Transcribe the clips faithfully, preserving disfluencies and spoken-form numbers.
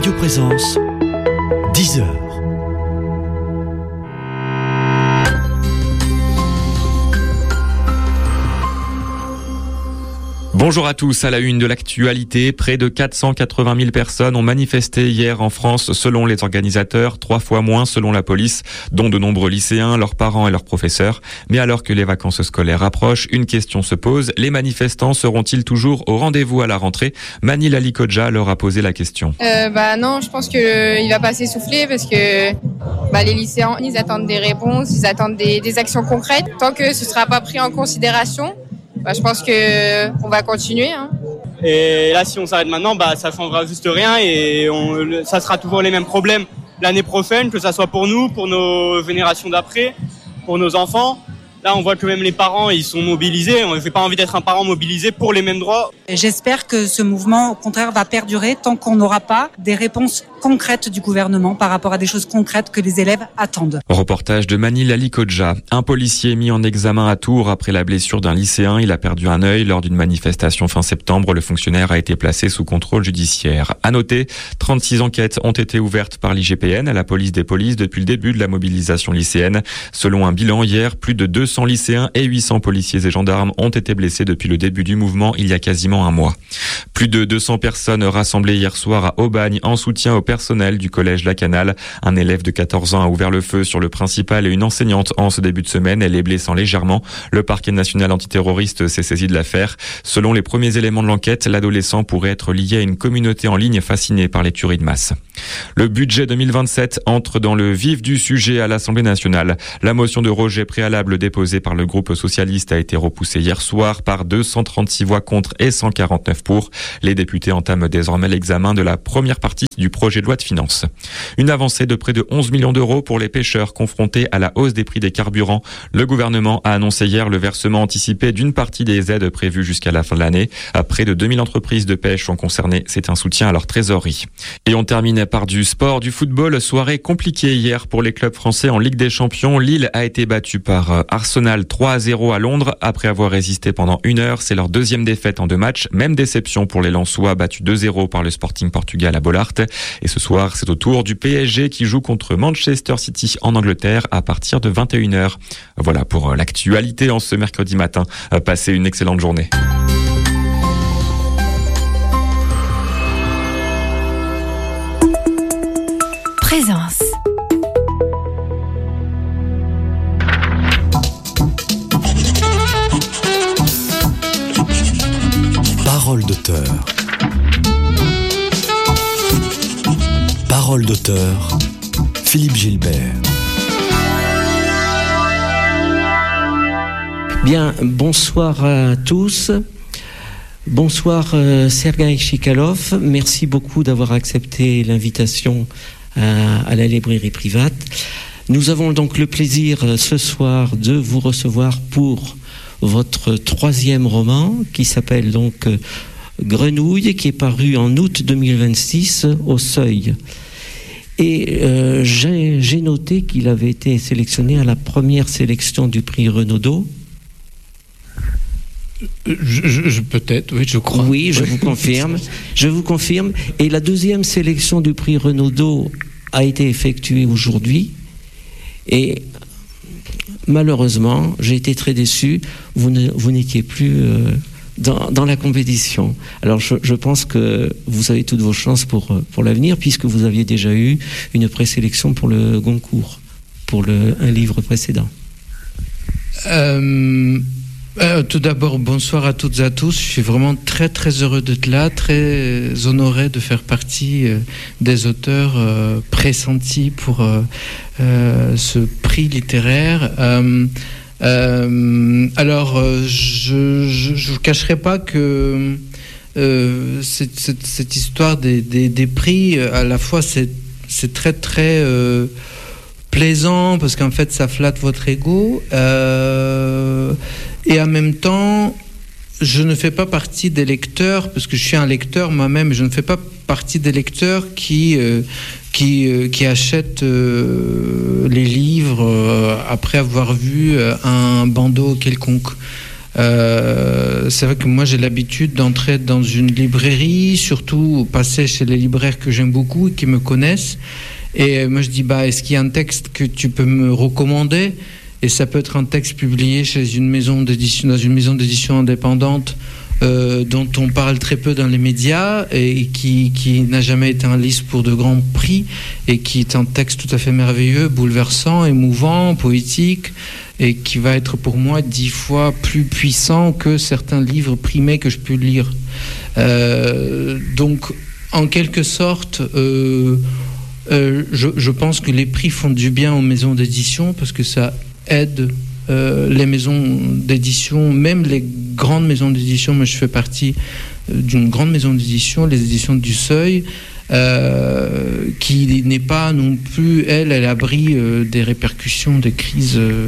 Radio Présence, dix heures. Bonjour à tous, à la une de l'actualité, près de quatre cent quatre-vingt mille personnes ont manifesté hier en France selon les organisateurs, trois fois moins selon la police, dont de nombreux lycéens, leurs parents et leurs professeurs. Mais alors que les vacances scolaires approchent, une question se pose, les manifestants seront-ils toujours au rendez-vous à la rentrée ? Mani Lalikodja leur a posé la question. Euh, bah non, je pense qu'il va pas s'essouffler parce que bah, les lycéens, ils attendent des réponses, ils attendent des, des actions concrètes. Tant que ce sera pas pris en considération, bah, je pense que on va continuer. Hein. Et là, si on s'arrête maintenant, bah, ça changera juste rien et on, ça sera toujours les mêmes problèmes l'année prochaine, que ça soit pour nous, pour nos générations d'après, pour nos enfants. Là, on voit que même les parents, ils sont mobilisés. On n'a pas envie d'être un parent mobilisé pour les mêmes droits. J'espère que ce mouvement, au contraire, va perdurer tant qu'on n'aura pas des réponses concrètes du gouvernement par rapport à des choses concrètes que les élèves attendent. Reportage de Mani Lalikodja. Un policier mis en examen à Tours après la blessure d'un lycéen. Il a perdu un œil lors d'une manifestation fin septembre. Le fonctionnaire a été placé sous contrôle judiciaire. À noter, trente-six enquêtes ont été ouvertes par l'I G P N à la police des polices depuis le début de la mobilisation lycéenne. Selon un bilan hier, plus de deux cents lycéens et huit cents policiers et gendarmes ont été blessés depuis le début du mouvement il y a quasiment un mois. Plus de deux cents personnes rassemblées hier soir à Aubagne en soutien au personnel du collège La Canale. Un élève de quatorze ans a ouvert le feu sur le principal et une enseignante en ce début de semaine. Elle est blessant légèrement. Le parquet national antiterroriste s'est saisi de l'affaire. Selon les premiers éléments de l'enquête, l'adolescent pourrait être lié à une communauté en ligne fascinée par les tueries de masse. Le budget deux mille vingt-sept entre dans le vif du sujet à l'Assemblée nationale. La motion de rejet préalable déposée par le groupe socialiste a été repoussée hier soir par deux cent trente-six voix contre et cent quarante-neuf pour. Les députés entament désormais l'examen de la première partie du projet de loi de finances. Une avancée de près de onze millions d'euros pour les pêcheurs confrontés à la hausse des prix des carburants. Le gouvernement a annoncé hier le versement anticipé d'une partie des aides prévues jusqu'à la fin de l'année. Près de deux mille entreprises de pêche sont concernées. C'est un soutien à leur trésorerie. Et on termine par du sport, du football. Soirée compliquée hier pour les clubs français en Ligue des Champions. Lille a été battue par Arsenal trois à zéro à Londres. Après avoir résisté pendant une heure, c'est leur deuxième défaite en deux matchs. Même déception pour les Lensois, battus deux zéro par le Sporting Portugal à Bollard. Et ce soir, c'est au tour du P S G qui joue contre Manchester City en Angleterre à partir de vingt et une heures. Voilà pour l'actualité en ce mercredi matin. Passez une excellente journée. Présence. Parole d'auteur. Parole d'auteur. Philippe Gilbert. Bien, bonsoir à tous. Bonsoir euh, Sergueï Chikalov. Merci beaucoup d'avoir accepté l'invitation à, à la librairie Private. Nous avons donc le plaisir euh, ce soir de vous recevoir pour votre troisième roman qui s'appelle donc euh, Grenouille, qui est paru en août deux mille vingt-six au Seuil. Et euh, j'ai, j'ai noté qu'il avait été sélectionné à la première sélection du prix Renaudot. Je, je, je, peut-être, oui, je crois. Oui, je vous confirme. Je vous confirme. Et la deuxième sélection du prix Renaudot a été effectuée aujourd'hui. Et malheureusement, j'ai été très déçu. Vous, ne, vous n'étiez plus euh, dans, dans la compétition. Alors, je, je pense que vous avez toutes vos chances pour, pour l'avenir, puisque vous aviez déjà eu une présélection pour le Goncourt, pour le, un livre précédent. Euh... Euh, tout d'abord, bonsoir à toutes et à tous. Je suis vraiment très très heureux d'être là, très honoré de faire partie euh, des auteurs euh, pressentis pour euh, euh, ce prix littéraire. Euh, euh, alors, euh, je ne vous cacherai pas que euh, cette, cette, cette histoire des, des, des prix, à la fois, c'est, c'est très très euh, plaisant parce qu'en fait, ça flatte votre ego. Euh, Et en même temps, je ne fais pas partie des lecteurs, parce que je suis un lecteur moi-même, je ne fais pas partie des lecteurs qui, euh, qui, euh, qui achètent euh, les livres euh, après avoir vu euh, un bandeau quelconque. Euh, c'est vrai que moi j'ai l'habitude d'entrer dans une librairie, surtout passer chez les libraires que j'aime beaucoup et qui me connaissent. Et moi je dis bah est-ce qu'il y a un texte que tu peux me recommander? Et ça peut être un texte publié chez une maison d'édition, dans une maison d'édition indépendante euh, dont on parle très peu dans les médias et qui, qui n'a jamais été en lice pour de grands prix et qui est un texte tout à fait merveilleux, bouleversant, émouvant, poétique et qui va être pour moi dix fois plus puissant que certains livres primés que je peux lire. Euh, donc en quelque sorte... Euh, euh, je, je pense que les prix font du bien aux maisons d'édition parce que ça aide euh, les maisons d'édition, même les grandes maisons d'édition. Moi je fais partie d'une grande maison d'édition, les éditions du Seuil, euh, qui n'est pas non plus elle à l'abri euh, des répercussions des crises euh,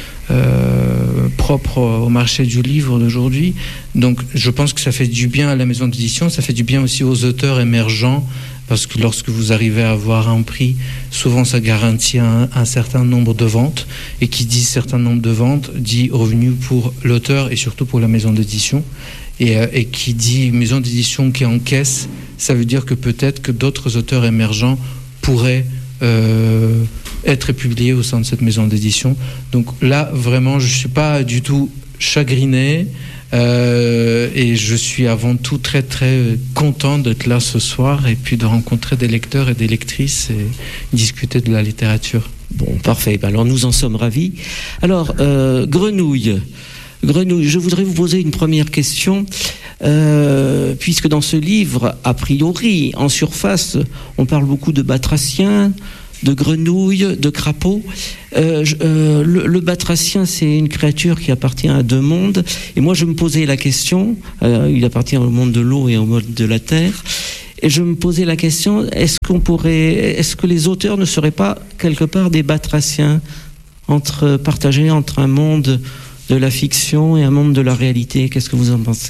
euh, propres au marché du livre d'aujourd'hui. Donc je pense que ça fait du bien à la maison d'édition, ça fait du bien aussi aux auteurs émergents, parce que lorsque vous arrivez à avoir un prix, souvent ça garantit un, un certain nombre de ventes, et qui dit certain nombre de ventes dit revenu pour l'auteur et surtout pour la maison d'édition, et, euh, et qui dit maison d'édition qui encaisse, ça veut dire que peut-être que d'autres auteurs émergents pourraient euh, être publiés au sein de cette maison d'édition. Donc là vraiment je ne suis pas du tout chagriné. Euh, et je suis avant tout très très content d'être là ce soir et puis de rencontrer des lecteurs et des lectrices et discuter de la littérature. Bon, parfait. Alors nous en sommes ravis. Alors, euh, Grenouille. Grenouille, je voudrais vous poser une première question, euh, puisque dans ce livre, a priori, en surface, on parle beaucoup de batraciens, de grenouilles, de crapauds. Euh, euh, le, le batracien, c'est une créature qui appartient à deux mondes. Et moi, je me posais la question, euh, il appartient au monde de l'eau et au monde de la terre. Et je me posais la question, est-ce qu'on pourrait, est-ce que les auteurs ne seraient pas quelque part des batraciens, entre, partagés entre un monde de la fiction et un monde de la réalité? Qu'est-ce que vous en pensez ?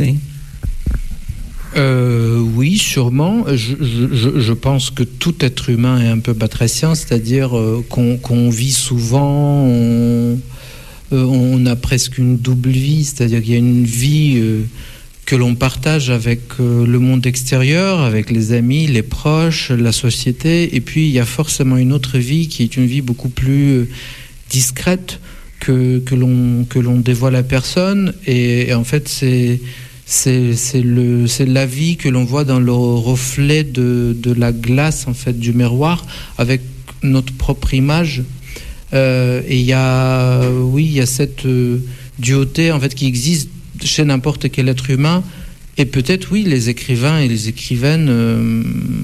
Euh, oui, sûrement. Je, je, je pense que tout être humain est un peu batracien, c'est-à-dire euh, qu'on, qu'on vit souvent, on, euh, on a presque une double vie, c'est-à-dire qu'il y a une vie euh, que l'on partage avec euh, le monde extérieur, avec les amis, les proches, la société, et puis il y a forcément une autre vie qui est une vie beaucoup plus euh, discrète que, que, l'on, que l'on dévoile à personne, et, et en fait c'est... C'est, c'est, le, c'est la vie que l'on voit dans le reflet de, de la glace en fait, du miroir avec notre propre image. Euh, et il y a, oui, il y a cette euh, duauté en fait, qui existe chez n'importe quel être humain. Et peut-être, oui, les écrivains et les écrivaines... Euh,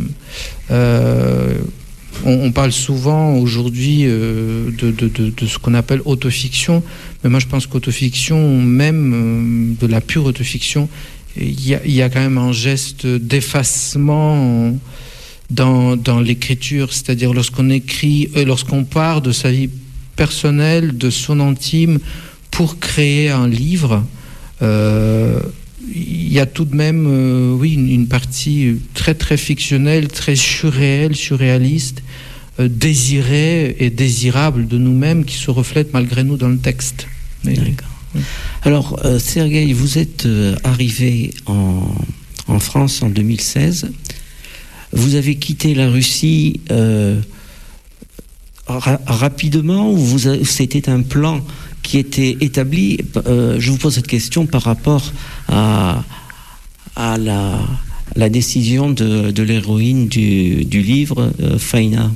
euh, On, on parle souvent aujourd'hui euh, de, de, de, de ce qu'on appelle autofiction, mais moi je pense qu'autofiction, même euh, de la pure autofiction, il y a, y a quand même un geste d'effacement dans, dans l'écriture, c'est-à-dire lorsqu'on écrit, euh, lorsqu'on part de sa vie personnelle, de son intime, pour créer un livre, euh, il y a tout de même euh, oui, une, une partie très très fictionnelle, très surréelle, surréaliste, euh, désirée et désirable de nous-mêmes qui se reflète malgré nous dans le texte. Mais, D'accord. Oui. Alors, euh, Sergueï, vous êtes euh, arrivé en, en France en deux mille seize. Vous avez quitté la Russie euh, ra- rapidement ou vous avez, c'était un plan qui était établi? euh, Je vous pose cette question par rapport à, à la, la décision de, de l'héroïne du, du livre, euh, Faïna.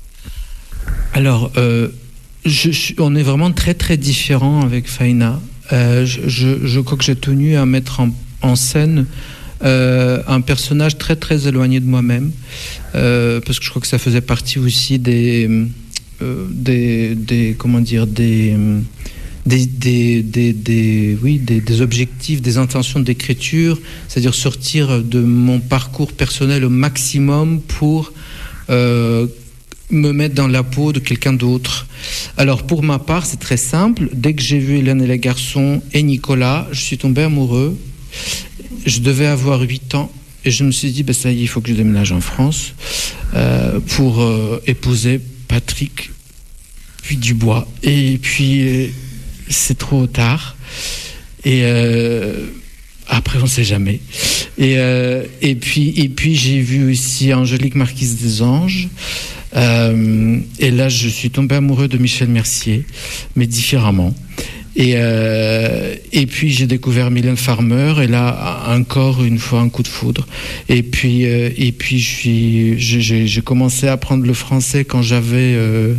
Alors, euh, je, je, on est vraiment très très différents avec Faïna. Euh, je, je, je crois que j'ai tenu à mettre en, en scène euh, un personnage très très éloigné de moi-même, euh, parce que je crois que ça faisait partie aussi des... Euh, des, des comment dire des des, des, des, des oui des, des objectifs, des intentions d'écriture, c'est-à-dire sortir de mon parcours personnel au maximum pour euh, me mettre dans la peau de quelqu'un d'autre. Alors pour ma part c'est très simple, dès que j'ai vu Hélène et les garçons et Nicolas, je suis tombé amoureux. Je devais avoir huit ans et je me suis dit ben ça y est, il faut que je déménage en France euh, pour euh, épouser Patrick, puis Dubois. Et puis, euh, c'est trop tard. Et euh, après, on ne sait jamais. Et, euh, et, puis, et puis, j'ai vu aussi Angélique Marquise des Anges. Euh, et là, je suis tombé amoureux de Michel Mercier, mais différemment. Et, euh, et puis, j'ai découvert Mylène Farmer. Et là, encore une fois, un coup de foudre. Et puis, euh, et puis je suis, j'ai, j'ai commencé à apprendre le français quand j'avais... Euh,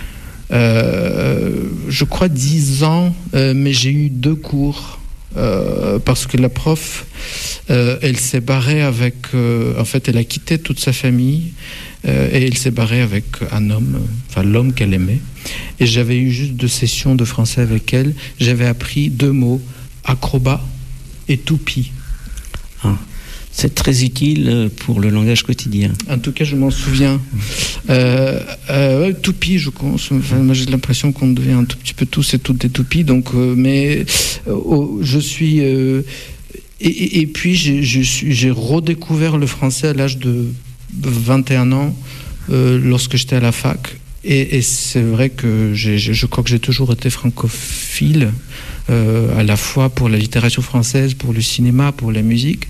euh, je crois dix ans, euh, mais j'ai eu deux cours. Euh, parce que la prof, euh, elle s'est barrée avec... Euh, en fait, elle a quitté toute sa famille euh, et elle s'est barrée avec un homme, enfin l'homme qu'elle aimait. Et j'avais eu juste deux sessions de français avec elle. J'avais appris deux mots, acrobat et toupie. Ah, c'est très utile pour le langage quotidien. En tout cas, je m'en souviens. Euh, euh, toupie, je pense. Enfin, moi, j'ai l'impression qu'on devient un tout petit peu tous et toutes des toupies. Donc, euh, mais euh, oh, je suis. Euh, et, et puis, j'ai, je suis, j'ai redécouvert le français à l'âge de vingt et un ans, euh, lorsque j'étais à la fac. Et, et c'est vrai que j'ai, je crois que j'ai toujours été francophile, euh, à la fois pour la littérature française, pour le cinéma, pour la musique.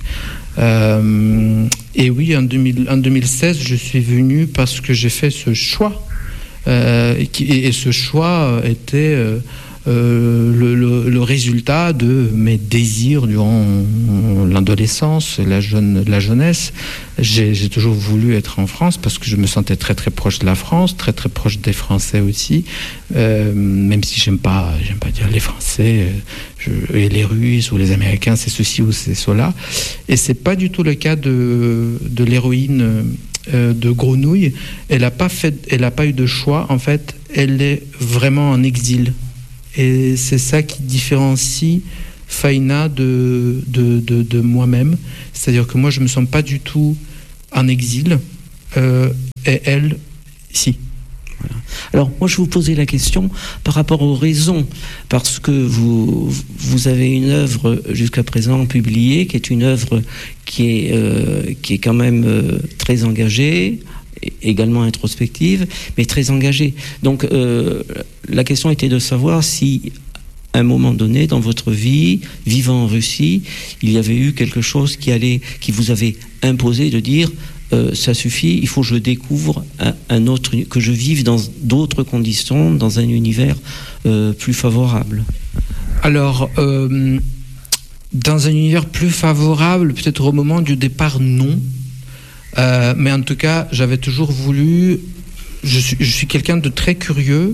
Euh, et oui, en, deux mille, en deux mille seize, je suis venu parce que j'ai fait ce choix. Euh, et, qui, et, et ce choix était euh, euh, le, le, le résultat de mes désirs durant l'adolescence, la, jeune, la jeunesse. J'ai, j'ai toujours voulu être en France parce que je me sentais très très proche de la France, très très proche des Français aussi, euh, même si j'aime pas, j'aime pas dire les Français je, et les Russes ou les Américains, c'est ceci ou c'est cela. Et c'est pas du tout le cas de, de l'héroïne euh, de Grenouille. Elle a pas fait, elle a pas eu de choix. En fait, elle est vraiment en exil. Et c'est ça qui différencie Faïna de, de, de, de moi-même. C'est-à-dire que moi, je ne me sens pas du tout en exil. Euh, et elle, si. Voilà. Alors, moi, je vous posais la question par rapport aux raisons. Parce que vous, vous avez une œuvre jusqu'à présent publiée, qui est une œuvre qui est, euh, qui est quand même euh, très engagée, également introspective, mais très engagée. Donc, euh, la question était de savoir si, à un moment donné, dans votre vie, vivant en Russie, il y avait eu quelque chose qui allait, qui vous avait imposé de dire euh, ça suffit, il faut que je découvre un, un autre, que je vive dans d'autres conditions, dans un univers euh, plus favorable. Alors, euh, dans un univers plus favorable, peut-être au moment du départ, non. Euh, mais en tout cas, j'avais toujours voulu. Je suis, je suis quelqu'un de très curieux.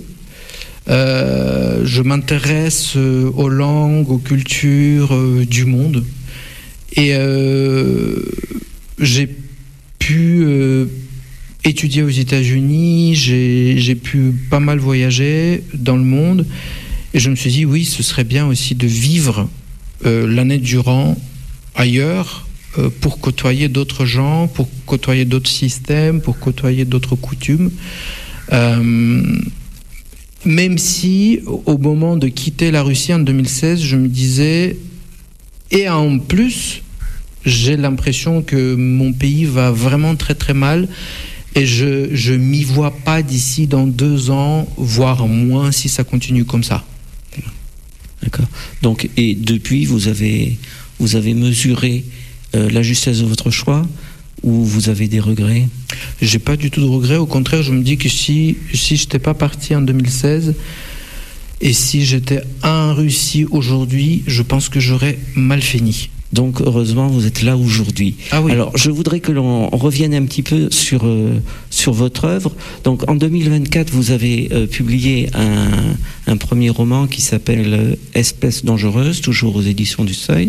Euh, je m'intéresse euh, aux langues, aux cultures euh, du monde. Et euh, j'ai pu euh, étudier aux États-Unis, j'ai, j'ai pu pas mal voyager dans le monde. Et je me suis dit, oui, ce serait bien aussi de vivre euh, l'année durant ailleurs, pour côtoyer d'autres gens, pour côtoyer d'autres systèmes, pour côtoyer d'autres coutumes. Euh, même si, au moment de quitter la Russie en deux mille seize, je me disais, et en plus, j'ai l'impression que mon pays va vraiment très très mal, et je je m'y vois pas d'ici dans deux ans, voire moins si ça continue comme ça. D'accord. Donc, et depuis, vous avez, vous avez mesuré la justesse de votre choix, ou vous avez des regrets? J'ai pas du tout de regrets. Au contraire, je me dis que si si j'étais pas parti en deux mille seize et si j'étais en Russie aujourd'hui, je pense que j'aurais mal fini. Donc heureusement, vous êtes là aujourd'hui. Ah oui. Alors, je voudrais que l'on revienne un petit peu sur euh, sur votre œuvre. Donc, en deux mille vingt-quatre, vous avez euh, publié un un premier roman qui s'appelle Espèce dangereuse, toujours aux éditions du Seuil.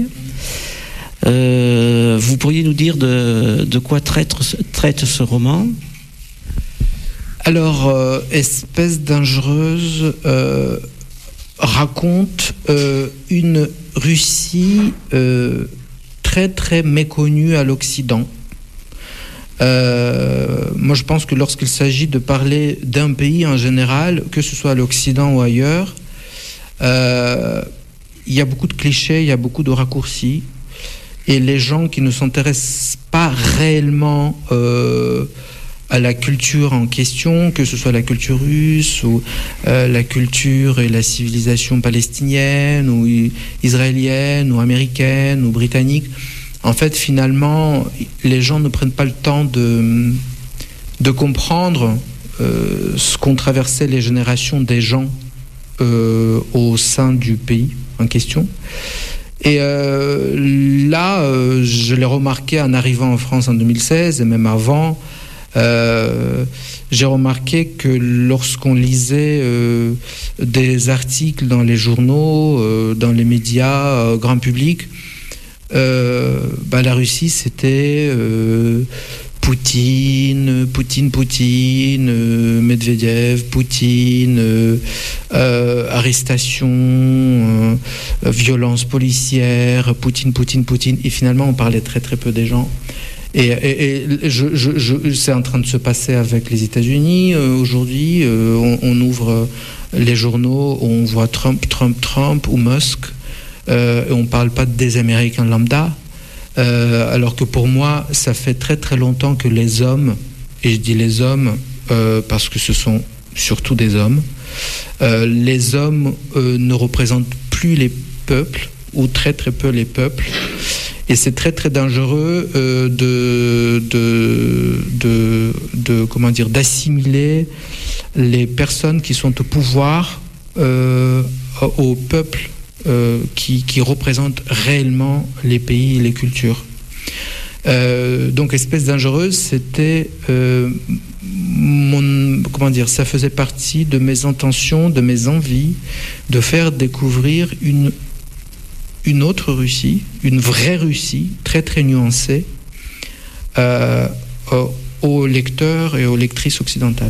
Euh, vous pourriez nous dire de, de quoi traite, traite ce roman? Alors, euh, Espèce dangereuse euh, raconte euh, une Russie euh, très très méconnue à l'Occident. Euh, moi, je pense que lorsqu'il s'agit de parler d'un pays en général, que ce soit à l'Occident ou ailleurs, euh, il y a beaucoup de clichés, il y a beaucoup de raccourcis. Et les gens qui ne s'intéressent pas réellement euh, à la culture en question, que ce soit la culture russe ou euh, la culture et la civilisation palestinienne ou israélienne ou américaine ou britannique. En fait, finalement, les gens ne prennent pas le temps de, de comprendre euh, ce qu'ont traversé les générations des gens euh, au sein du pays en question. Et euh, là, euh, je l'ai remarqué en arrivant en France en deux mille seize et même avant. Euh, j'ai remarqué que lorsqu'on lisait euh, des articles dans les journaux, euh, dans les médias, euh, grand public, euh, bah, la Russie c'était euh, Poutine, Poutine, Poutine, euh, Medvedev, Poutine, euh, euh, arrestation, euh, violence policière, Poutine, Poutine, Poutine. Et finalement, on parlait très très peu des gens. Et, et, et je, je, je, c'est en train de se passer avec les États-Unis. Euh, aujourd'hui, euh, on, on ouvre les journaux, on voit Trump, Trump, Trump ou Musk. Euh, et on ne parle pas des Américains lambda. Euh, alors que pour moi, ça fait très très longtemps que les hommes, et je dis les hommes euh, parce que ce sont surtout des hommes, euh, les hommes euh, ne représentent plus les peuples, ou très très peu les peuples. Et c'est très très dangereux euh, de, de, de, de, comment dire, d'assimiler les personnes qui sont au pouvoir euh, au peuple euh, qui, qui représentent réellement les pays et les cultures. Euh, donc espèce dangereuse, c'était euh, mon, comment dire, ça faisait partie de mes intentions, de mes envies de faire découvrir une une autre Russie, une vraie Russie, très très nuancée, euh, aux lecteurs et aux lectrices occidentales.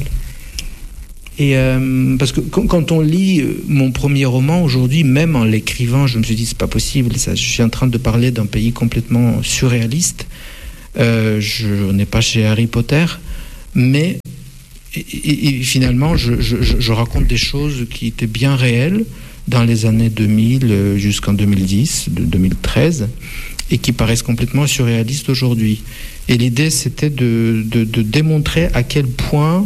Et euh, parce que quand on lit mon premier roman aujourd'hui, même en l'écrivant, je me suis dit c'est pas possible, ça, je suis en train de parler d'un pays complètement surréaliste. Euh, je n'ai pas chez Harry Potter, mais et, et, et finalement je, je, je raconte des choses qui étaient bien réelles dans les années deux mille jusqu'en deux mille dix, deux mille treize, et qui paraissent complètement surréalistes aujourd'hui. Et l'idée, c'était de, de, de démontrer à quel point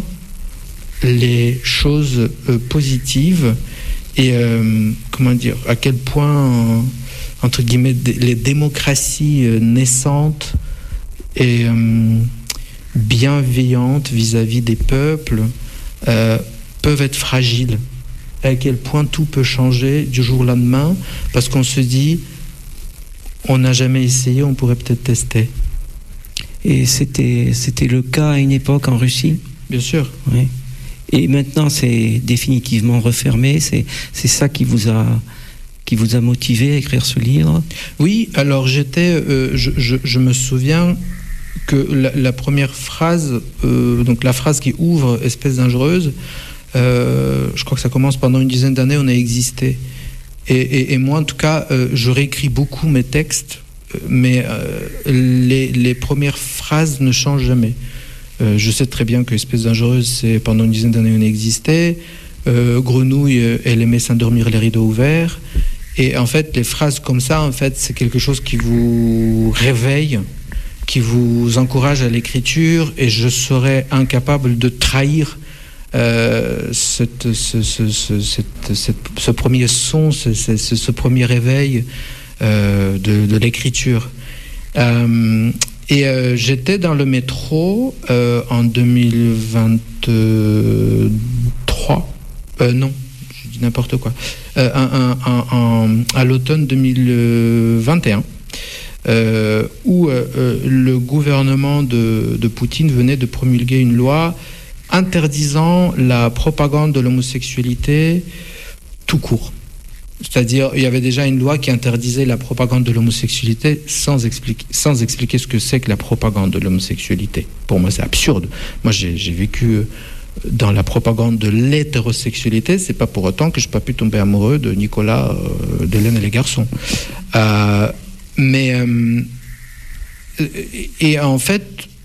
les choses euh, positives et, euh, comment dire, à quel point, euh, entre guillemets, les démocraties euh, naissantes et euh, bienveillantes vis-à-vis des peuples euh, peuvent être fragiles. À quel point tout peut changer du jour au lendemain, parce qu'on se dit, on n'a jamais essayé, on pourrait peut-être tester. Et c'était, c'était le cas à une époque en Russie ? Bien sûr. Oui. Et maintenant, c'est définitivement refermé. C'est, c'est ça qui vous a, qui vous a motivé à écrire ce livre ? Oui, alors j'étais, euh, je, je, je me souviens que la, la première phrase, euh, donc la phrase qui ouvre Espèce dangereuse, Euh, je crois que ça commence pendant une dizaine d'années, on a existé. Et, et, et moi, en tout cas, euh, je réécris beaucoup mes textes, mais euh, les, les premières phrases ne changent jamais. Euh, je sais très bien que Espèce dangereuse, c'est pendant une dizaine d'années, on a existé. Euh, Grenouille, elle aimait s'endormir les rideaux ouverts. Et en fait, les phrases comme ça, en fait, c'est quelque chose qui vous réveille, qui vous encourage à l'écriture. Et je serais incapable de trahir Euh, cette, ce, ce, ce, cette, cette, ce premier son, ce, ce, ce premier réveil euh, de, de l'écriture. Euh, et euh, j'étais dans le métro euh, en deux mille vingt-trois. Euh, non, je dis n'importe quoi. Euh, un, un, un, à l'automne deux mille vingt et un. Euh, où euh, le gouvernement de, de Poutine venait de promulguer une loi interdisant la propagande de l'homosexualité tout court. C'est-à-dire, il y avait déjà une loi qui interdisait la propagande de l'homosexualité sans expliquer, sans expliquer ce que c'est que la propagande de l'homosexualité. Pour moi, c'est absurde. Moi, j'ai, j'ai vécu dans la propagande de l'hétérosexualité. C'est pas pour autant que je n'ai pas pu tomber amoureux de Nicolas, euh, d'Hélène et les garçons. Euh, mais... Euh, et, et en fait...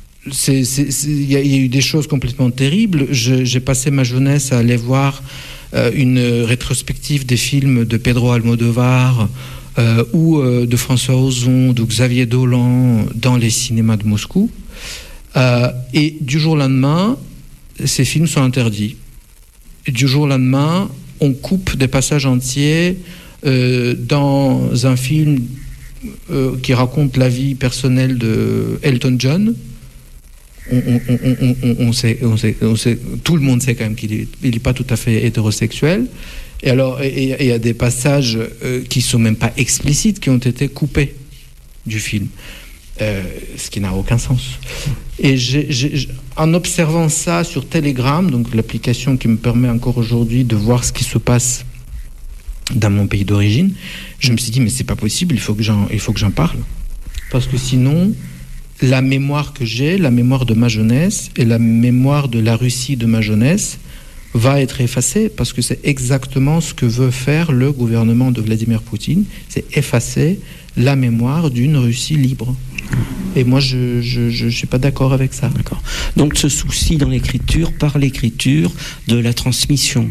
Il y, y a eu des choses complètement terribles. Je, j'ai passé ma jeunesse à aller voir euh, une rétrospective des films de Pedro Almodovar euh, ou euh, de François Ozon, de Xavier Dolan dans les cinémas de Moscou. Euh, et du jour au lendemain, ces films sont interdits. Et du jour au lendemain, on coupe des passages entiers euh, dans un film euh, qui raconte la vie personnelle de Elton John. On, on, on, on, on, sait, on, sait, on sait, tout le monde sait quand même qu'il n'est il est pas tout à fait hétérosexuel. Et alors, il y a des passages euh, qui sont même pas explicites, qui ont été coupés du film. Euh, ce qui n'a aucun sens. Et j'ai, j'ai, en observant ça sur Telegram, donc l'application qui me permet encore aujourd'hui de voir ce qui se passe dans mon pays d'origine, je me suis dit mais c'est pas possible, il faut que j'en, il faut que j'en parle, parce que sinon la mémoire que j'ai, la mémoire de ma jeunesse et la mémoire de la Russie de ma jeunesse va être effacée, parce que c'est exactement ce que veut faire le gouvernement de Vladimir Poutine, c'est effacer la mémoire d'une Russie libre. Et moi, je ne suis pas d'accord avec ça. D'accord. Donc, ce souci dans l'écriture, par l'écriture, de la transmission.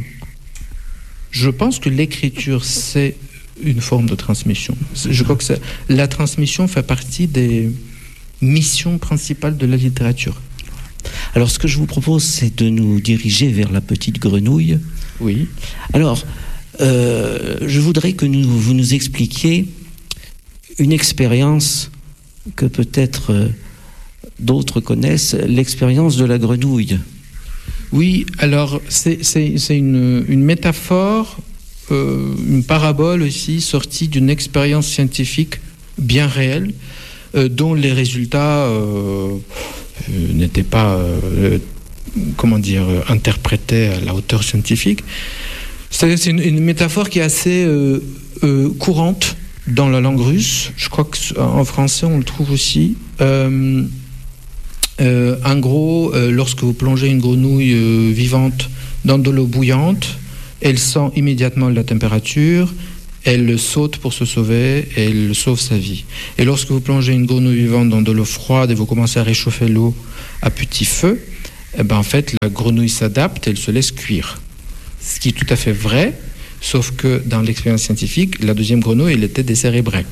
Je pense que l'écriture, c'est une forme de transmission. Je crois que c'est, la transmission fait partie des missions principales de la littérature. Alors, ce que je vous propose, c'est de nous diriger vers la petite grenouille. Oui. Alors, euh, je voudrais que nous, vous nous expliquiez une expérience que peut-être euh, d'autres connaissent, l'expérience de la grenouille. Oui, alors c'est, c'est, c'est une, une métaphore, euh, une parabole aussi, sortie d'une expérience scientifique bien réelle, euh, dont les résultats euh, euh, n'étaient pas, euh, comment dire, interprétés à la hauteur scientifique. C'est, c'est une, une métaphore qui est assez euh, euh, courante dans la langue russe. Je crois qu'en français on le trouve aussi. Euh, euh, en gros, euh, lorsque vous plongez une grenouille euh, vivante dans de l'eau bouillante, elle sent immédiatement la température, elle saute pour se sauver et elle sauve sa vie. Et lorsque vous plongez une grenouille vivante dans de l'eau froide et vous commencez à réchauffer l'eau à petit feu, eh ben en fait la grenouille s'adapte et elle se laisse cuire. Ce qui est tout à fait vrai. Sauf que dans l'expérience scientifique, la deuxième grenouille, elle était décérébrée.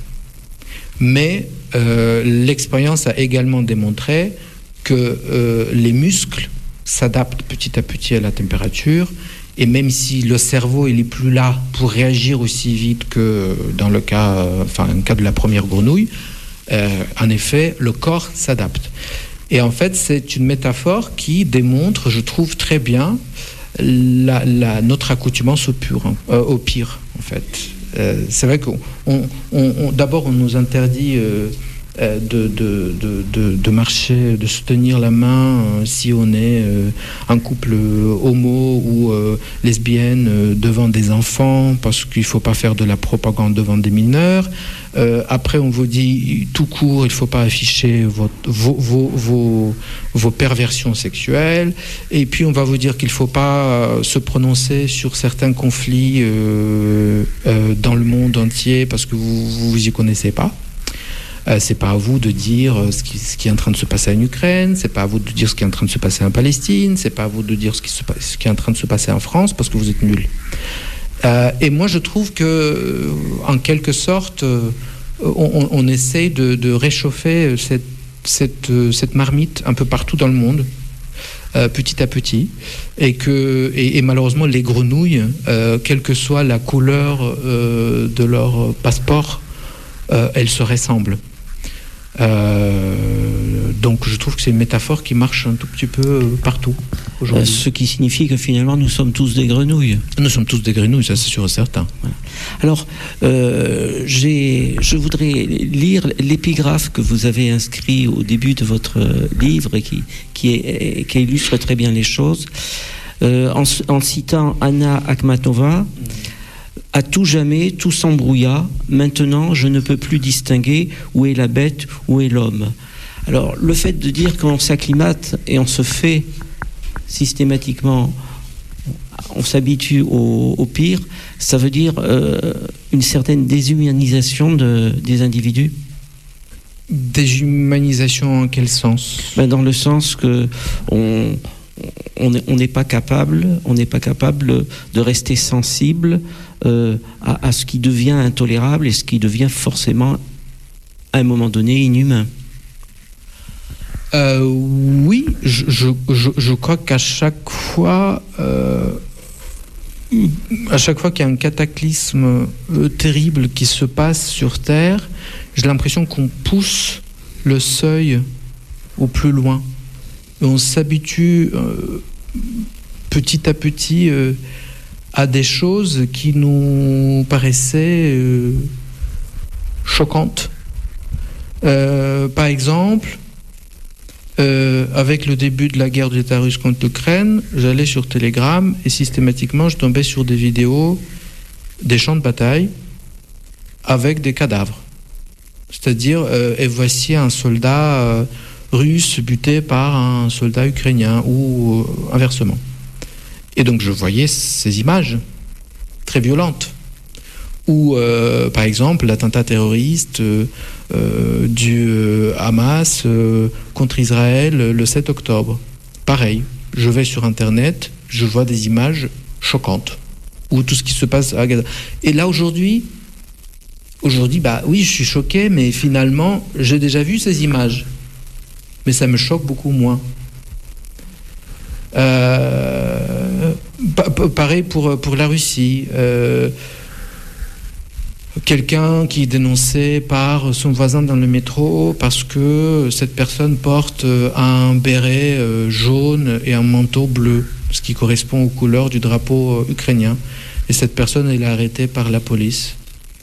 Mais euh, l'expérience a également démontré que euh, les muscles s'adaptent petit à petit à la température. Et même si le cerveau il est plus là pour réagir aussi vite que dans le cas, euh, enfin, le cas de la première grenouille, euh, en effet, le corps s'adapte. Et en fait, c'est une métaphore qui démontre, je trouve très bien, La, la, notre accoutumance au pur, hein, euh, au pire, en fait. Euh, c'est vrai qu'on, on, on, d'abord, on nous interdit euh, euh, de, de, de, de, de marcher, de se tenir la main euh, si on est euh, un couple homo ou euh, lesbienne euh, devant des enfants, parce qu'il ne faut pas faire de la propagande devant des mineurs. Euh, après, on vous dit tout court, il ne faut pas afficher votre, vos, vos, vos, vos perversions sexuelles. Et puis, on va vous dire qu'il ne faut pas euh, se prononcer sur certains conflits euh, euh, dans le monde entier parce que vous ne vous y connaissez pas. Euh, c'est pas à vous de dire ce qui, ce qui est en train de se passer en Ukraine, c'est pas à vous de dire ce qui est en train de se passer en Palestine, c'est pas à vous de dire ce qui, se, ce qui est en train de se passer en France parce que vous êtes nuls. Euh, et moi, je trouve que, en quelque sorte, euh, on, on essaye de, de réchauffer cette, cette, cette marmite un peu partout dans le monde, euh, petit à petit, et que, et, et malheureusement, les grenouilles, euh, quelle que soit la couleur euh, de leur passeport, euh, elles se ressemblent. Euh, donc je trouve que c'est une métaphore qui marche un tout petit peu partout aujourd'hui. Ce qui signifie que finalement nous sommes tous des grenouilles. Nous sommes tous des grenouilles, ça c'est sûr et certain. Voilà. Alors euh, j'ai, je voudrais lire l'épigraphe que vous avez inscrit au début de votre livre et qui, qui, est, qui illustre très bien les choses. Euh, en, en citant Anna Akhmatova, à tout jamais, tout s'embrouilla. Maintenant, je ne peux plus distinguer où est la bête, où est l'homme. Alors, le fait de dire qu'on s'acclimate et on se fait systématiquement, on s'habitue au, au pire, ça veut dire euh, une certaine déshumanisation de, des individus. Déshumanisation en quel sens ? Ben dans le sens que on on n'est pas capable, on n'est pas capable de rester sensible euh, à, à ce qui devient intolérable et ce qui devient forcément, à un moment donné, inhumain. euh, Oui, je, je, je, je crois qu'à chaque fois, euh, à chaque fois qu'il y a un cataclysme euh, terrible qui se passe sur Terre, j'ai l'impression qu'on pousse le seuil au plus loin. Et on s'habitue euh, petit à petit euh, à des choses qui nous paraissaient euh, choquantes. Euh, par exemple, euh, avec le début de la guerre de l'État russe contre l'Ukraine, j'allais sur Telegram et systématiquement je tombais sur des vidéos des champs de bataille avec des cadavres. C'est-à-dire, euh, et voici un soldat euh, russe buté par un soldat ukrainien ou euh, inversement. Et donc je voyais ces images très violentes. Ou, euh, par exemple, l'attentat terroriste euh, euh, du euh, Hamas euh, contre Israël le sept octobre. Pareil, je vais sur Internet, je vois des images choquantes. Ou tout ce qui se passe à Gaza. Et là, aujourd'hui, aujourd'hui, bah oui, je suis choqué, mais finalement, j'ai déjà vu ces images. Mais ça me choque beaucoup moins. Euh, pa- pa- pareil pour, pour la Russie. Euh, quelqu'un qui est dénoncé par son voisin dans le métro parce que cette personne porte un béret jaune et un manteau bleu, ce qui correspond aux couleurs du drapeau ukrainien. Et cette personne, elle est arrêtée par la police.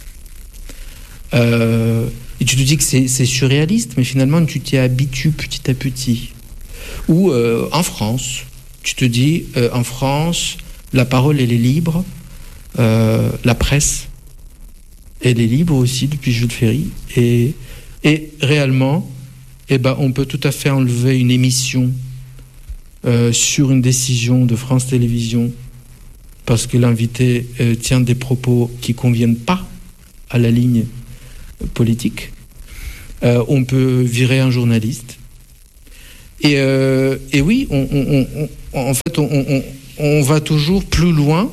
Euh, et tu te dis que c'est, c'est surréaliste, mais finalement, tu t'y habitues petit à petit. Ou euh, en France, tu te dis, euh, en France, la parole, elle est libre, euh, la presse, elle est libre aussi depuis Jules Ferry. Et, et réellement, eh ben, on peut tout à fait enlever une émission euh, sur une décision de France Télévisions parce que l'invité euh, tient des propos qui ne conviennent pas à la ligne politique. Euh, on peut virer un journaliste. Et, euh, et oui, on, on, on, en fait, on, on, on va toujours plus loin.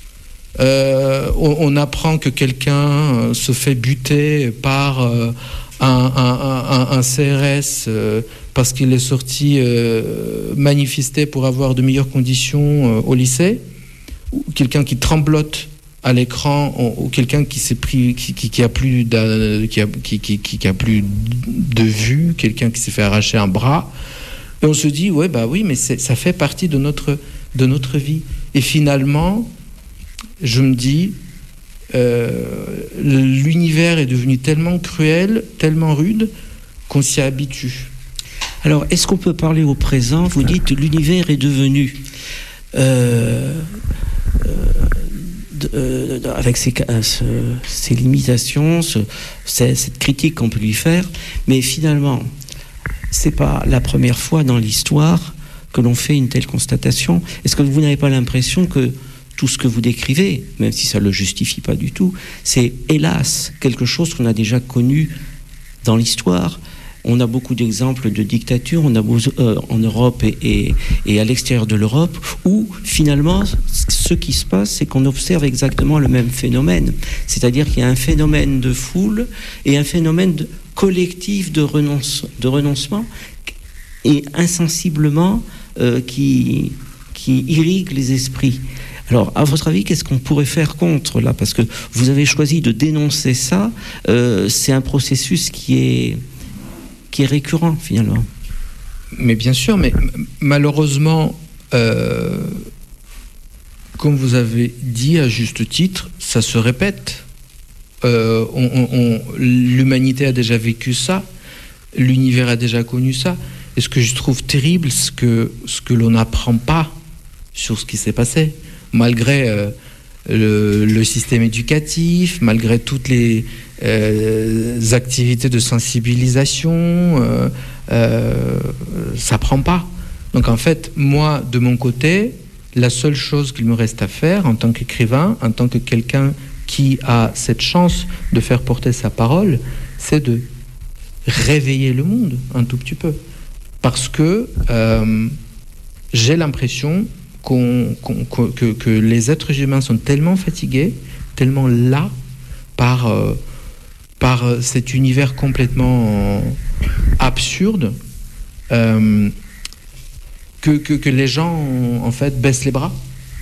Euh, on, on apprend que quelqu'un se fait buter par euh, un, un, un, un C R S euh, parce qu'il est sorti euh, manifester pour avoir de meilleures conditions euh, au lycée, ou quelqu'un qui tremblote à l'écran, ou quelqu'un qui s'est pris, qui, qui, qui a plus qui a, qui, qui, qui a plus de vue, quelqu'un qui s'est fait arracher un bras, et on se dit ouais bah oui, mais c'est, ça fait partie de notre de notre vie. Et finalement, je me dis, euh, l'univers est devenu tellement cruel, tellement rude, qu'on s'y habitue. Alors, est-ce qu'on peut parler au présent ? Vous dites l'univers est devenu, euh, euh, de, euh, avec ses, euh, ce, ses limitations, ce, cette critique qu'on peut lui faire, mais finalement, c'est pas la première fois dans l'histoire que l'on fait une telle constatation. Est-ce que vous n'avez pas l'impression que tout ce que vous décrivez, même si ça ne le justifie pas du tout, c'est hélas quelque chose qu'on a déjà connu dans l'histoire. On a beaucoup d'exemples de dictatures on a beau, euh, en Europe et, et, et à l'extérieur de l'Europe, où finalement ce qui se passe, c'est qu'on observe exactement le même phénomène. C'est-à-dire qu'il y a un phénomène de foule et un phénomène de collectif de, renonce, de renoncement et insensiblement euh, qui, qui irrigue les esprits. Alors, à votre avis, qu'est-ce qu'on pourrait faire contre, là ? Parce que vous avez choisi de dénoncer ça. Euh, c'est un processus qui est, qui est récurrent, finalement. Mais bien sûr, mais malheureusement, euh, comme vous avez dit à juste titre, ça se répète. Euh, on, on, on, l'humanité a déjà vécu ça. L'univers a déjà connu ça. Et ce que je trouve terrible, c'est que ce que l'on n'apprend pas sur ce qui s'est passé, malgré euh, le, le système éducatif, malgré toutes les euh, activités de sensibilisation, euh, euh, ça prend pas. Donc en fait, moi, de mon côté, la seule chose qu'il me reste à faire en tant qu'écrivain, en tant que quelqu'un qui a cette chance de faire porter sa parole, c'est de réveiller le monde un tout petit peu. Parce que euh, j'ai l'impression Qu'on, qu'on, que, que les êtres humains sont tellement fatigués, tellement las par, euh, par cet univers complètement absurde, euh, que, que, que les gens, en fait, baissent les bras.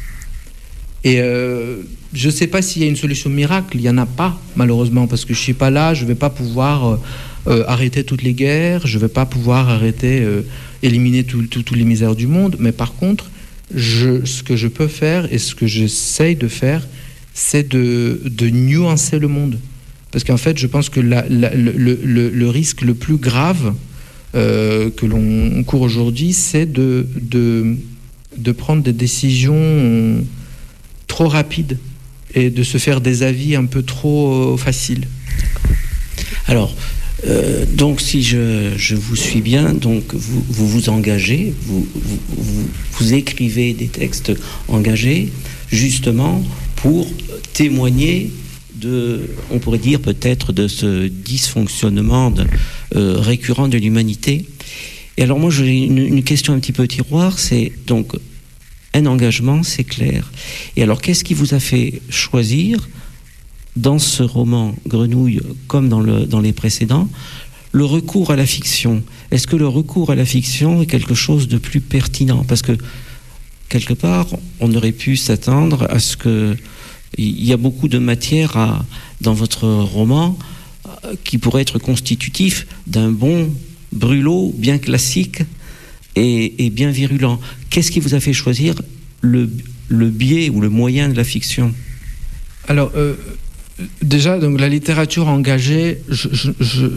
Et euh, je ne sais pas s'il y a une solution miracle, il n'y en a pas, malheureusement, parce que je ne suis pas là, je ne vais pas pouvoir euh, euh, arrêter toutes les guerres, je ne vais pas pouvoir arrêter, euh, éliminer toutes tout, tout les misères du monde, mais par contre, je, ce que je peux faire et ce que j'essaye de faire, c'est de, de nuancer le monde. Parce qu'en fait, je pense que la, la, le, le, le risque le plus grave euh, que l'on court aujourd'hui, c'est de, de, de prendre des décisions trop rapides et de se faire des avis un peu trop faciles. Alors, euh, donc si je, je vous suis bien, donc vous vous, vous engagez, vous, vous, vous, vous écrivez des textes engagés, justement pour témoigner de, on pourrait dire peut-être, de ce dysfonctionnement de, euh, récurrent de l'humanité. Et alors moi j'ai une, une question un petit peu tiroir, c'est donc un engagement, c'est clair. Et alors qu'est-ce qui vous a fait choisir, dans ce roman Grenouille, comme dans, le, dans les précédents, le recours à la fiction? Est-ce que le recours à la fiction est quelque chose de plus pertinent? Parce que, quelque part, on aurait pu s'attendre à ce que... Il y a beaucoup de matière à, dans votre roman qui pourrait être constitutif d'un bon brûlot bien classique et, et bien virulent. Qu'est-ce qui vous a fait choisir le, le biais ou le moyen de la fiction? Alors, euh, déjà, donc, la littérature engagée, je, je, je,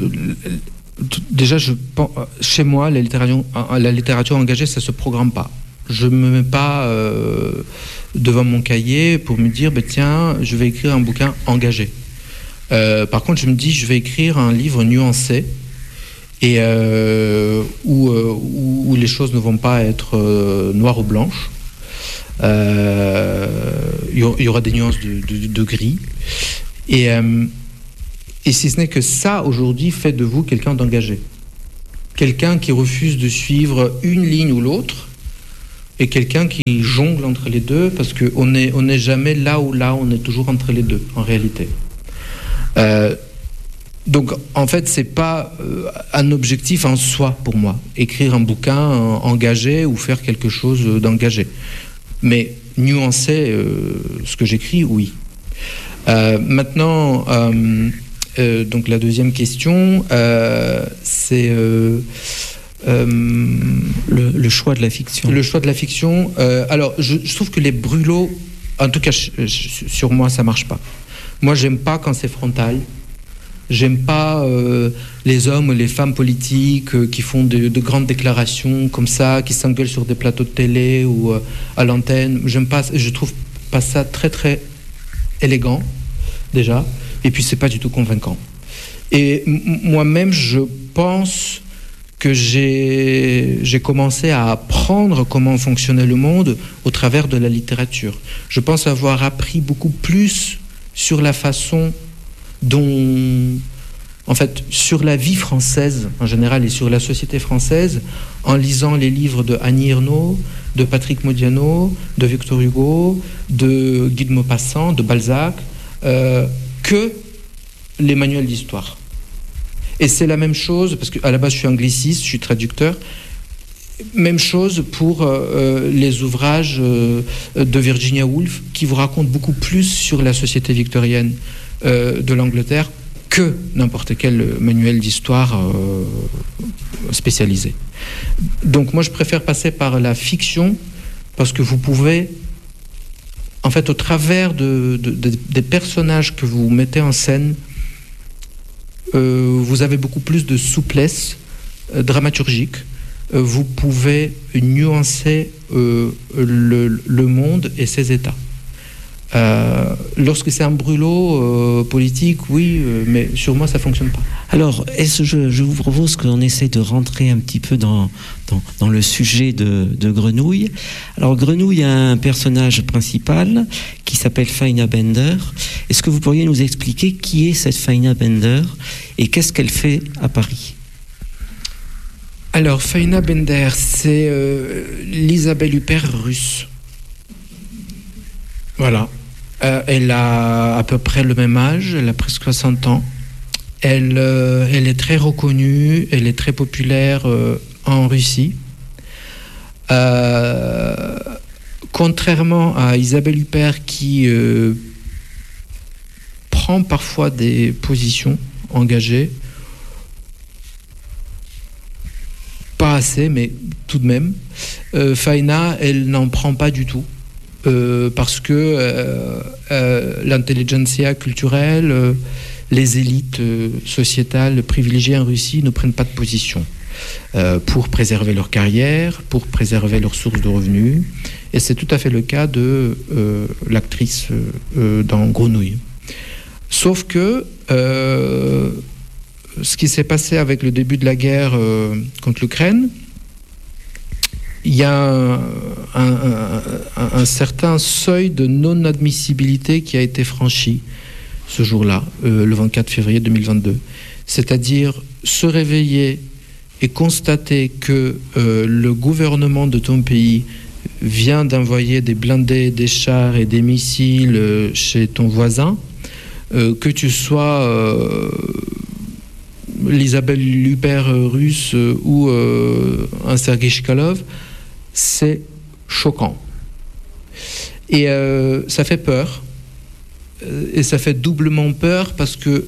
déjà, je, chez moi, la littérature, la littérature engagée, ça ne se programme pas. Je ne me mets pas euh, devant mon cahier pour me dire, bah, tiens, je vais écrire un bouquin engagé. Euh, par contre, je me dis, je vais écrire un livre nuancé, et euh, où, euh, où, où les choses ne vont pas être euh, noires ou blanches. Euh, il y aura des nuances de, de, de gris. Et, euh, et si ce n'est que ça, aujourd'hui, fait de vous quelqu'un d'engagé. Quelqu'un qui refuse de suivre une ligne ou l'autre, et quelqu'un qui jongle entre les deux, parce qu'on n'est on n'est jamais là ou là, on est toujours entre les deux, en réalité. Euh, donc, en fait, c'est pas euh, un objectif en soi pour moi, écrire un bouquin euh, engagé ou faire quelque chose d'engagé. Mais nuancer euh, ce que j'écris, oui. Euh, maintenant, euh, euh, donc la deuxième question, euh, c'est euh, euh, le, le choix de la fiction. Le choix de la fiction. Euh, alors, je, je trouve que les brûlots, en tout cas je, je, sur moi, ça marche pas. Moi, j'aime pas quand c'est frontal. J'aime pas euh, les hommes ou les femmes politiques euh, qui font de, de grandes déclarations comme ça, qui s'engueulent sur des plateaux de télé ou euh, à l'antenne. J'aime pas, je trouve pas ça très très élégant déjà. Et puis c'est pas du tout convaincant. Et m- moi-même, je pense que j'ai, j'ai commencé à apprendre comment fonctionnait le monde au travers de la littérature. Je pense avoir appris beaucoup plus sur la façon dont, en fait, sur la vie française en général et sur la société française, en lisant les livres de Annie Ernaux, de Patrick Modiano, de Victor Hugo, de Guy de Maupassant, de Balzac, euh, que les manuels d'histoire. Et c'est la même chose, parce qu'à la base je suis angliciste, je suis traducteur, même chose pour euh, les ouvrages euh, de Virginia Woolf, qui vous racontent beaucoup plus sur la société victorienne euh, de l'Angleterre que n'importe quel manuel d'histoire euh, spécialisé. Donc moi je préfère passer par la fiction, parce que vous pouvez, en fait, au travers de, de, de, des personnages que vous mettez en scène, euh, vous avez beaucoup plus de souplesse euh, dramaturgique. Euh, vous pouvez nuancer euh, le, le monde et ses états. Euh, lorsque c'est un brûlot euh, politique, oui, euh, mais sur moi, ça ne fonctionne pas. Alors, est-ce, je, je vous propose qu'on essaie de rentrer un petit peu dans, dans, dans le sujet de, de Grenouille. Alors, Grenouille a un personnage principal qui s'appelle Faina Bender. Est-ce que vous pourriez nous expliquer qui est cette Faina Bender et qu'est-ce qu'elle fait à Paris ? Alors, Faina Bender, c'est euh, l'Isabelle Huppert russe. Voilà. Euh, elle a à peu près le même âge, elle a presque soixante ans. Elle, euh, elle est très reconnue, elle est très populaire euh, en Russie. Euh, contrairement à Isabelle Huppert qui euh, prend parfois des positions engagées, pas assez, mais tout de même, euh, Faina, elle n'en prend pas du tout. Euh, parce que euh, euh, l'intelligentsia culturelle, euh, les élites euh, sociétales privilégiées en Russie ne prennent pas de position euh, pour préserver leur carrière, pour préserver leurs sources de revenus. Et c'est tout à fait le cas de euh, l'actrice euh, dans Grenouille. Sauf que euh, ce qui s'est passé avec le début de la guerre euh, contre l'Ukraine, il y a un, un, un, un certain seuil de non-admissibilité qui a été franchi ce jour-là, euh, le vingt-quatre février deux mille vingt-deux. C'est-à-dire se réveiller et constater que euh, le gouvernement de ton pays vient d'envoyer des blindés, des chars et des missiles euh, chez ton voisin, euh, que tu sois euh, l'Isabelle Huppert russe euh, ou euh, un Sergueï Chkalov, c'est choquant. Et euh, ça fait peur. Et ça fait doublement peur parce que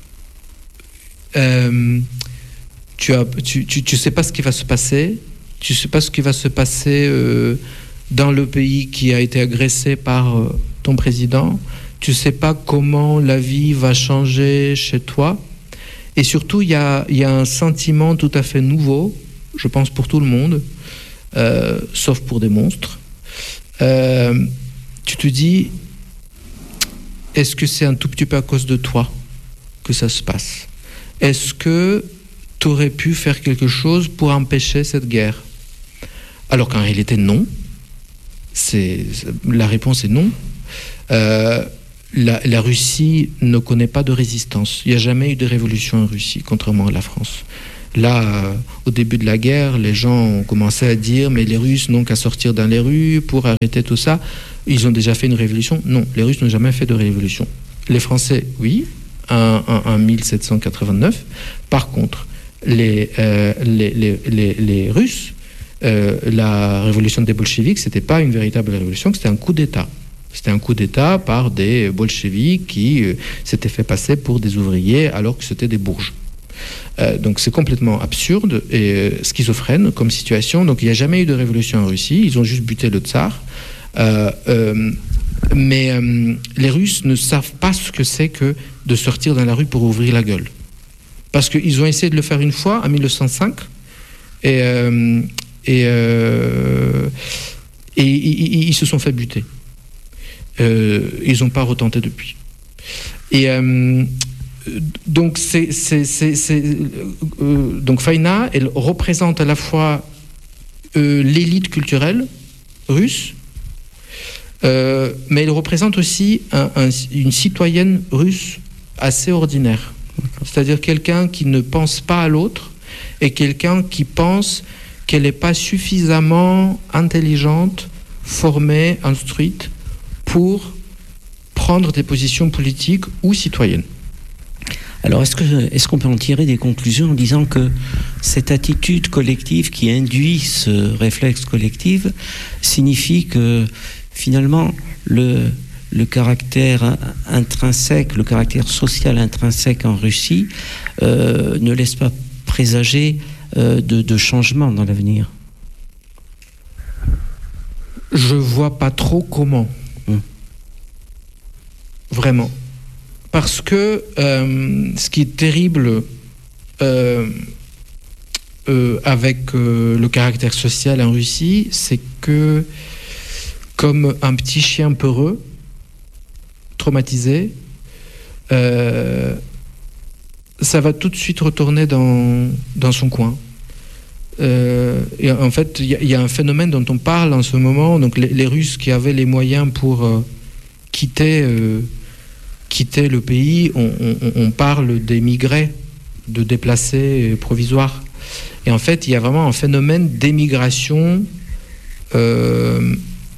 euh, tu as, tu, tu, tu sais pas ce qui va se passer. Tu sais pas ce qui va se passer euh, dans le pays qui a été agressé par euh, ton président. Tu sais pas comment la vie va changer chez toi. Et surtout, il y a, y a un sentiment tout à fait nouveau, je pense pour tout le monde, Euh, sauf pour des monstres. Euh, tu te dis, est-ce que c'est un tout petit peu à cause de toi que ça se passe? Est-ce que tu aurais pu faire quelque chose pour empêcher cette guerre? Alors qu'en réalité, non. C'est, la réponse est non. Euh, la, la Russie ne connaît pas de résistance. Il n'y a jamais eu de révolution en Russie, contrairement à la France. Là, euh, au début de la guerre, les gens ont commencé à dire mais les Russes n'ont qu'à sortir dans les rues pour arrêter tout ça. Ils ont déjà fait une révolution? Non, les Russes n'ont jamais fait de révolution. Les Français, oui, en, en, en mille sept cent quatre-vingt-neuf. Par contre, les, euh, les, les, les, les Russes, euh, la révolution des bolcheviks, c'était pas une véritable révolution, c'était un coup d'État. C'était un coup d'État par des bolcheviks qui euh, s'étaient fait passer pour des ouvriers alors que c'était des bourges. Euh, donc c'est complètement absurde et euh, schizophrène comme situation. Donc il n'y a jamais eu de révolution en Russie, ils ont juste buté le tsar. Euh, euh, mais euh, les Russes ne savent pas ce que c'est que de sortir dans la rue pour ouvrir la gueule. Parce qu'ils ont essayé de le faire une fois en mille neuf cent cinq et, euh, et, euh, et, et, et ils se sont fait buter. Euh, ils n'ont pas retenté depuis. Et euh, donc, c'est, c'est, c'est, c'est, euh, donc Faina, elle représente à la fois euh, l'élite culturelle russe, euh, mais elle représente aussi un, un, une citoyenne russe assez ordinaire. C'est-à-dire quelqu'un qui ne pense pas à l'autre et quelqu'un qui pense qu'elle n'est pas suffisamment intelligente, formée, instruite pour prendre des positions politiques ou citoyennes. Alors, est-ce que, est-ce qu'on peut en tirer des conclusions en disant que cette attitude collective qui induit ce réflexe collectif signifie que finalement le, le caractère intrinsèque, le caractère social intrinsèque en Russie euh, ne laisse pas présager euh, de, de changements dans l'avenir? Je vois pas trop comment. Hum. Vraiment. Parce que euh, ce qui est terrible euh, euh, avec euh, le caractère social en Russie, c'est que comme un petit chien peureux, traumatisé, euh, ça va tout de suite retourner dans, dans son coin. Euh, et en fait, il y, y a un phénomène dont on parle en ce moment. Donc les, les Russes qui avaient les moyens pour euh, quitter... Euh, quitter le pays, on, on, on parle d'émigrés, de déplacés provisoires. Et en fait, il y a vraiment un phénomène d'émigration euh,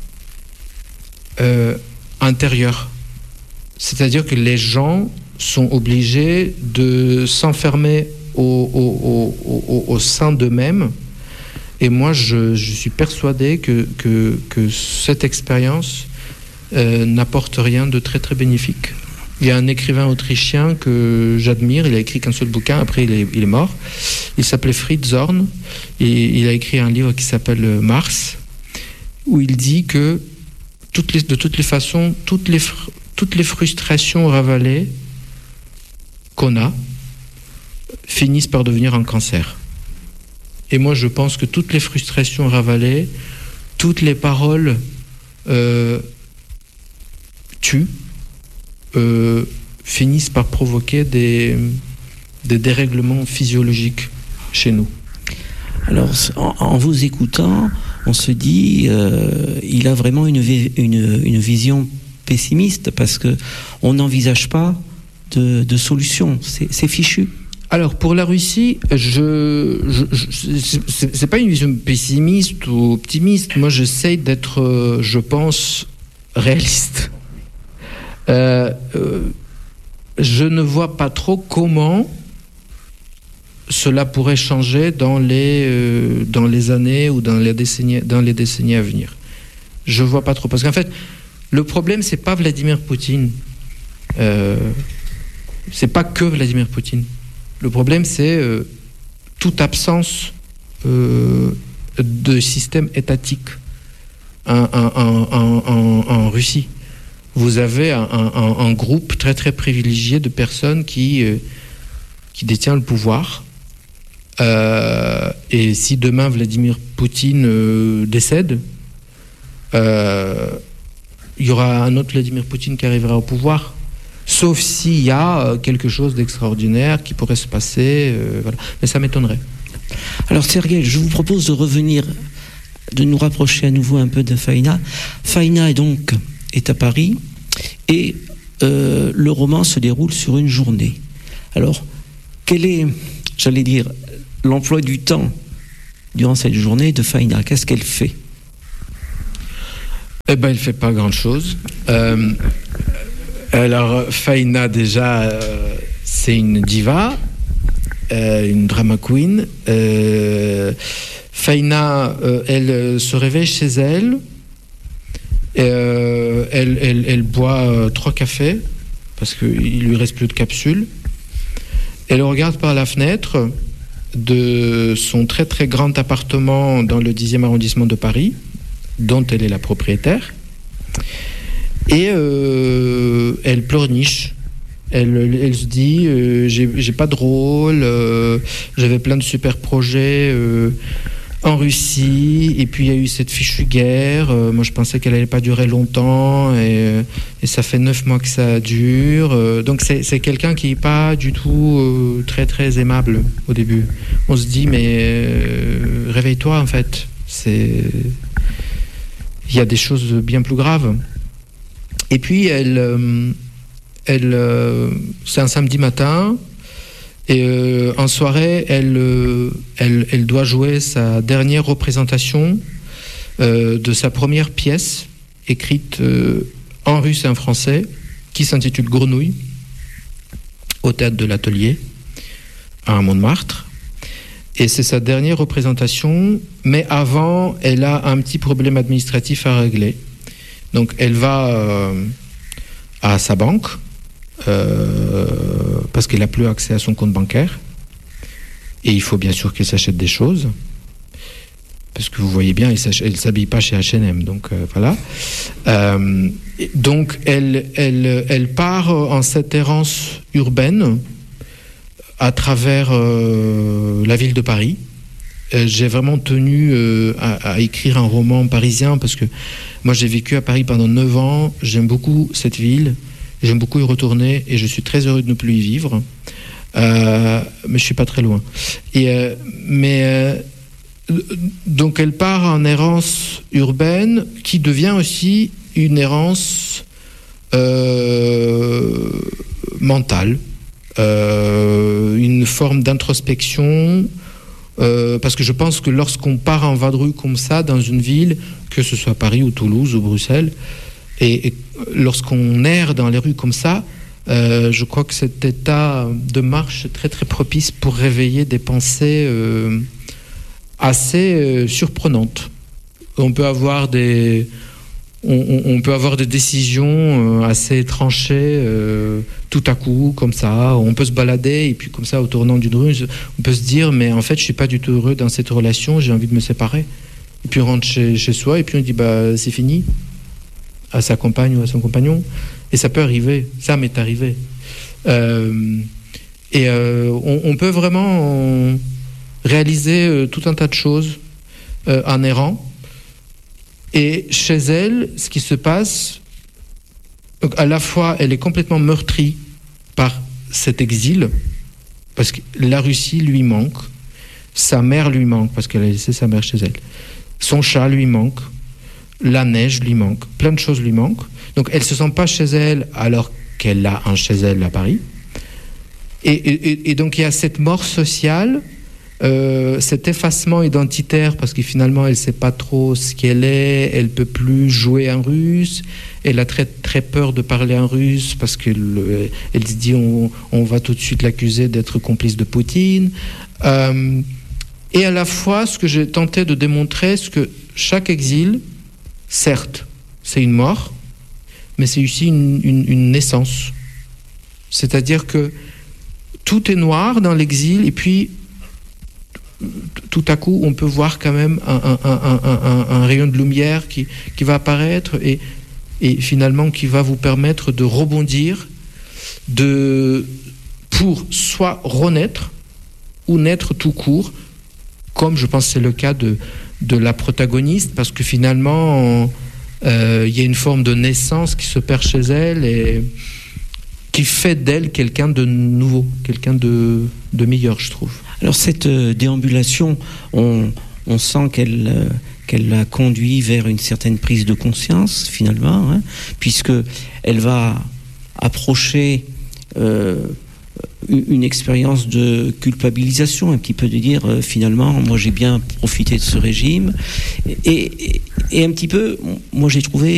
euh, intérieure. C'est-à-dire que les gens sont obligés de s'enfermer au, au, au, au, au sein d'eux-mêmes Et moi, je, je suis persuadé que, que, que cette expérience euh, n'apporte rien de très très bénéfique. Il y a un écrivain autrichien que j'admire, il a écrit qu'un seul bouquin, après il est, il est mort. Il s'appelait Fritz Zorn, et il a écrit un livre qui s'appelle Mars, où il dit que toutes les, de toutes les façons, toutes les, fr- toutes les frustrations ravalées qu'on a finissent par devenir un cancer. Et moi, je pense que toutes les frustrations ravalées, toutes les paroles euh, tuent, euh, finissent par provoquer des, des dérèglements physiologiques chez nous. Alors, en, en vous écoutant, on se dit, euh, il a vraiment une, une, une vision pessimiste parce que on n'envisage pas de, de solution. C'est, c'est fichu. Alors pour la Russie, je, je, je c'est, c'est pas une vision pessimiste ou optimiste. Moi, j'essaie d'être, euh, je pense, réaliste. Euh, euh, je ne vois pas trop comment cela pourrait changer dans les euh, dans les années ou dans les décennies dans les décennies à venir. Je vois pas trop parce qu'en fait, le problème c'est pas Vladimir Poutine. Euh, c'est pas que Vladimir Poutine. Le problème, c'est euh, toute absence euh, de système étatique en, en, en, en, en Russie. Vous avez un, un, un groupe très très privilégié de personnes qui, euh, qui détient le pouvoir. Euh, et si demain Vladimir Poutine euh, décède, euh, il y aura un autre Vladimir Poutine qui arrivera au pouvoir. Sauf s'il y a quelque chose d'extraordinaire qui pourrait se passer, euh, voilà. Mais ça m'étonnerait. Alors Sergueï, je vous propose de revenir, de nous rapprocher à nouveau un peu de Faïna. Faïna est donc est à Paris et euh, le roman se déroule sur une journée. Alors, quel est, j'allais dire, l'emploi du temps durant cette journée de Faïna? Qu'est-ce qu'elle fait? Eh ben, elle fait pas grand-chose. Euh, Alors, Faïna, déjà, euh, c'est une diva, euh, une drama queen. Euh, Faïna, euh, elle se réveille chez elle. Euh, elle, elle, elle boit euh, trois cafés, parce qu'il lui reste plus de capsules. Elle regarde par la fenêtre de son très très grand appartement dans le dixième arrondissement de Paris, dont elle est la propriétaire. Et euh, elle pleurniche. Elle, elle se dit euh, j'ai, j'ai pas de rôle, euh, j'avais plein de super projets euh, en Russie, et puis il y a eu cette fichue guerre. Euh, moi, je pensais qu'elle allait pas durer longtemps, et, et ça fait neuf mois que ça dure. Euh, donc, c'est, c'est quelqu'un qui est pas du tout euh, très très aimable au début. On se dit mais euh, réveille-toi en fait. C'est il y a des choses bien plus graves. Et puis, elle, euh, elle, euh, c'est un samedi matin, et euh, en soirée, elle, euh, elle, elle doit jouer sa dernière représentation euh, de sa première pièce, écrite euh, en russe et en français, qui s'intitule Grenouille, au théâtre de l'Atelier, à Montmartre. Et c'est sa dernière représentation, mais avant, elle a un petit problème administratif à régler. Donc elle va euh, à sa banque euh, parce qu'elle n'a plus accès à son compte bancaire. Et il faut bien sûr qu'elle s'achète des choses. Parce que vous voyez bien, elle ne s'habille pas chez H et M. Donc euh, voilà. Euh, donc elle, elle, elle part en cette errance urbaine à travers euh, la ville de Paris. Euh, j'ai vraiment tenu euh, à, à écrire un roman parisien parce que moi j'ai vécu à Paris pendant neuf ans, j'aime beaucoup cette ville, j'aime beaucoup y retourner et je suis très heureux de ne plus y vivre, euh, mais je suis pas très loin. Et, euh, mais euh, donc elle part en errance urbaine qui devient aussi une errance euh, mentale, euh, une forme d'introspection. Euh, parce que je pense que lorsqu'on part en vadrouille comme ça dans une ville, que ce soit Paris ou Toulouse ou Bruxelles, et, et lorsqu'on erre dans les rues comme ça, euh, je crois que cet état de marche est très très propice pour réveiller des pensées euh, assez euh, surprenantes. On peut avoir des, on, on peut avoir des décisions euh, assez tranchées euh, tout à coup, comme ça. On peut se balader et puis comme ça, au tournant d'une rue, on peut se dire, mais en fait, je suis pas du tout heureux dans cette relation, j'ai envie de me séparer. Et puis on rentre chez, chez soi et puis on dit, bah c'est fini, à sa compagne ou à son compagnon. Et ça peut arriver, ça m'est arrivé. Euh, et euh, on, on peut vraiment réaliser euh, tout un tas de choses euh, en errant. Et chez elle, ce qui se passe, donc à la fois, elle est complètement meurtrie par cet exil, parce que la Russie lui manque, sa mère lui manque, parce qu'elle a laissé sa mère chez elle, son chat lui manque, la neige lui manque, plein de choses lui manquent. Donc elle ne se sent pas chez elle alors qu'elle a un chez elle à Paris. Et, et, et donc il y a cette mort sociale, euh, cet effacement identitaire, parce que finalement elle ne sait pas trop ce qu'elle est, elle ne peut plus jouer en russe, elle a très, très peur de parler en russe parce qu'elle se dit on, on va tout de suite l'accuser d'être complice de Poutine. Euh, et à la fois, ce que j'ai tenté de démontrer, c'est que chaque exil, certes, c'est une mort, mais c'est aussi une, une, une naissance. C'est-à-dire que tout est noir dans l'exil, et puis tout à coup, on peut voir quand même un, un, un, un, un rayon de lumière qui, qui va apparaître et, et finalement qui va vous permettre de rebondir, de, pour soit renaître ou naître tout court, comme je pense que c'est le cas de, de la protagoniste, parce que finalement... Il euh, y a une forme de naissance qui se perd chez elle et qui fait d'elle quelqu'un de nouveau, quelqu'un de, de meilleur, je trouve. Alors cette euh, déambulation, on, on sent qu'elle, euh, qu'elle la conduit vers une certaine prise de conscience, finalement, hein, puisque elle va approcher euh, une expérience de culpabilisation, un petit peu de dire euh, finalement moi j'ai bien profité de ce régime et, et, et un petit peu moi j'ai trouvé